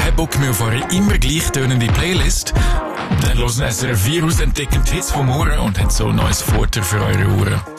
keinen Bock mehr auf eure immer gleich tönende Playlist? Dann hören SRF 4 aus, entdecken die Hits vom Ohren und haben so ein neues Futter für eure Ohren.